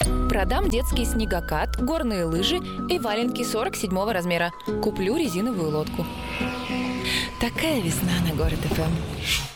Продам детский снегокат, горные лыжи и валенки 47 размера. Куплю резиновую лодку. Такая весна на Город ФМ.